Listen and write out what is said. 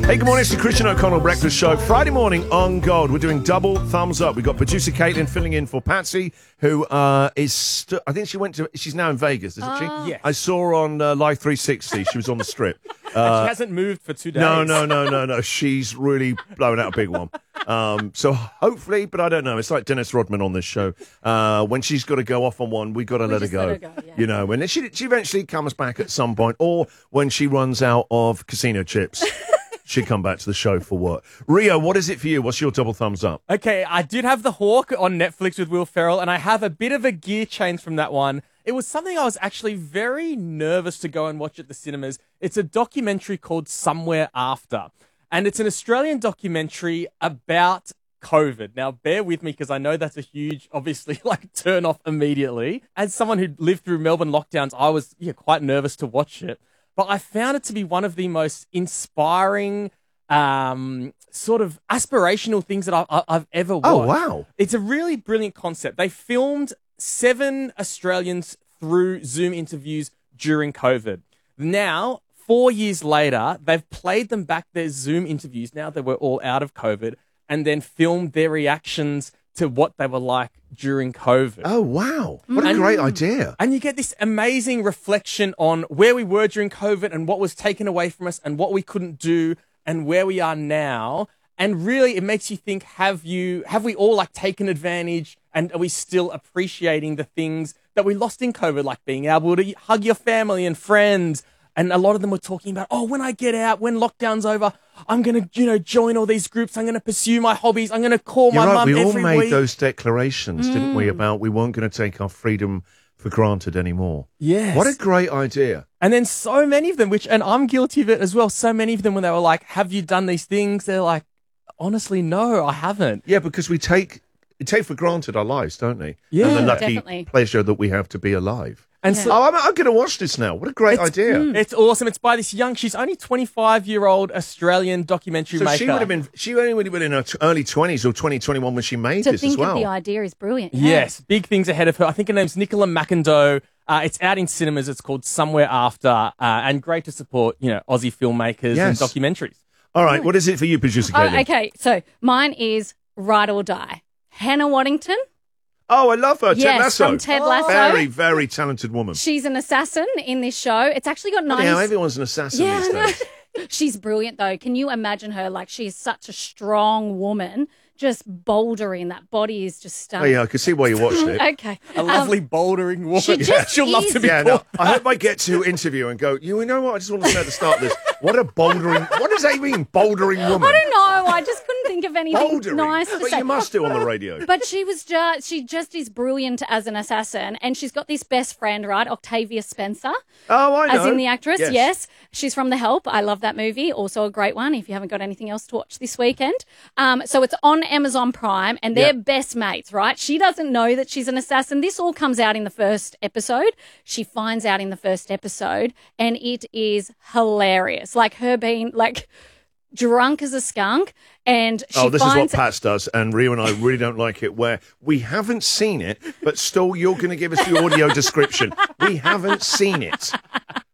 Hey, good morning. It's the Christian O'Connell Breakfast Show. Friday morning on Gold. We're doing double thumbs up. We've got producer Caitlin filling in for Patsy, who I think she's now in Vegas, isn't she? Yes. I saw her on Live 360. She was on the strip. She hasn't moved for 2 days. No. She's really blowing out a big one. So hopefully, but I don't know. It's like Dennis Rodman on this show. When she's got to go off on one, we've got to let her go. Yeah. You know, and then she eventually comes back at some point, or when she runs out of casino chips. She'd come back to the show for what? Rio, what is it for you? What's your double thumbs up? Okay, I did have The Hawk on Netflix with Will Ferrell, and I have a bit of a gear change from that one. It was something I was actually very nervous to go and watch at the cinemas. It's a documentary called Somewhere After, and it's an Australian documentary about COVID. Now, bear with me because I know that's a huge, obviously, turn off immediately. As someone who lived through Melbourne lockdowns, I was quite nervous to watch it. But I found it to be one of the most inspiring, sort of aspirational things that I've ever watched. Oh, wow. It's a really brilliant concept. They filmed 7 Australians through Zoom interviews during COVID. Now, 4 years later, they've played them back their Zoom interviews now that we're all out of COVID, and then filmed their reactions to what they were like during COVID. Oh, wow. What a great idea. And you get this amazing reflection on where we were during COVID and what was taken away from us and what we couldn't do and where we are now. And really, it makes you think, have we all taken advantage, and are we still appreciating the things that we lost in COVID, like being able to hug your family and friends? And a lot of them were talking about, when I get out, when lockdown's over, I'm going to, join all these groups. I'm going to pursue my hobbies. I'm going to call my mum every week. We all made those declarations, didn't we, about we weren't going to take our freedom for granted anymore. Yes. What a great idea. And then so many of them, and I'm guilty of it as well, so many of them when they were like, have you done these things? They're like, honestly, no, I haven't. Yeah, because we take for granted our lives, don't we? Yeah, and the lucky definitely. pleasure that we have to be alive. And so I'm going to watch this now. What a great idea. It's awesome. It's by this she's only 25-year-old Australian documentary maker. She only would have been in her early 20s or 2021 when she made this as well. To think of the idea is brilliant. Yes, big things ahead of her. I think her name's Nicola McIndoe. It's out in cinemas. It's called Somewhere After, and great to support, Aussie filmmakers and documentaries. All right, what is it for you, producer Caitlin? Okay, so mine is Ride or Die. Hannah Waddington. Oh, I love her. Ted Lasso. From Ted Lasso. Very, very talented woman. She's an assassin in this show. It's actually got 90s. Yeah, everyone's an assassin these days. She's brilliant, though. Can you imagine her? She's such a strong woman, just bouldering. That body is just stunning. Oh, yeah, I can see why you watched it. Okay. A lovely bouldering woman. She'll love to be Yeah, called. no, I hope I get to interview and go, you know what? I just want to say at the start of this, what does that mean, bouldering woman? I don't know. I just couldn't think of anything Bouldering. nice to But say. you must do on the radio. But she just is brilliant as an assassin, and she's got this best friend, right? Octavia Spencer. Oh, I know. As in the actress, Yes. yes. She's from The Help. I love that movie. Also a great one if you haven't got anything else to watch this weekend. So it's on Amazon Prime, and they're best mates, right? She doesn't know that she's an assassin. This all comes out in the first episode. She finds out in the first episode, and it is hilarious. Her being drunk as a skunk, and she this is what finds Pats does, and Rio and I really don't like it, where we haven't seen it, but still you're going to give us the audio description. We haven't seen it.